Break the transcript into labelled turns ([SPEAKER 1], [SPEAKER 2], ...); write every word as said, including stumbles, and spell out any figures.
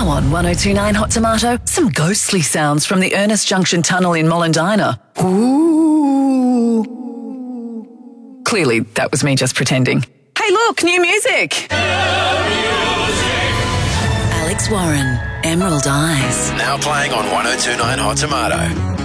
[SPEAKER 1] Now on one oh two point nine Hot Tomato, some ghostly sounds from the Ernest Junction Tunnel in Mollendina. Ooh. Clearly, that was me just pretending. Hey, look, new music. Alex Warren, Emerald Eyes.
[SPEAKER 2] Now playing on one oh two point nine Hot Tomato.